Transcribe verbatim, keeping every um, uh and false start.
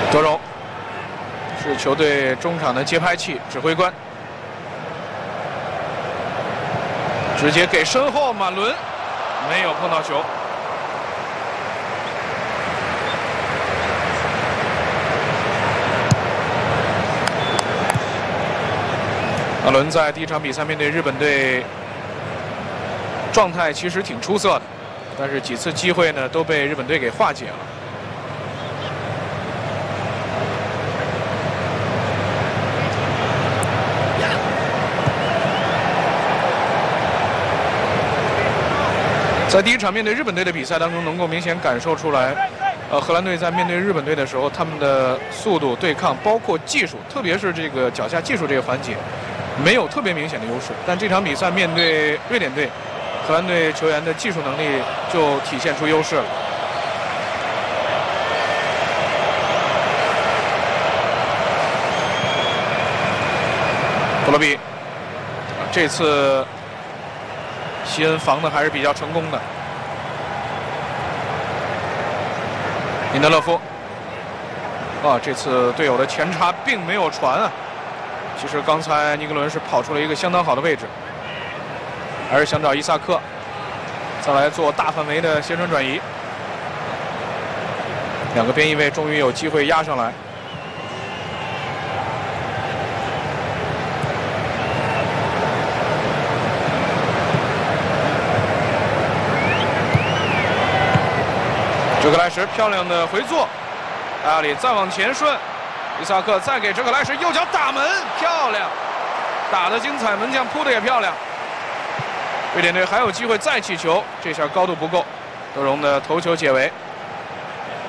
德容是球队中场的接拍器、指挥官，直接给身后马伦，没有碰到球。马伦在第一场比赛面对日本队，状态其实挺出色的，但是几次机会呢都被日本队给化解了。 在第一场面对日本队的比赛当中，能够明显感受出来，呃，荷兰队在面对日本队的时候，他们的速度、对抗，包括技术，特别是这个脚下技术这个环节，没有特别明显的优势。但这场比赛面对瑞典队，荷兰队球员的技术能力就体现出优势了。布罗比，这次。 西恩防的还是比较成功的。林德勒夫，啊，这次队友的前插并没有传啊。其实刚才尼格伦是跑出了一个相当好的位置，还是想找伊萨克，再来做大范围的斜传转移。两个边翼位终于有机会压上来。 哲克莱什漂亮的回做，阿里再往前顺，伊萨克再给哲克莱什右脚打门，漂亮，打得精彩，门将扑的也漂亮。瑞典队还有机会再起球，这下高度不够，德容的头球解围。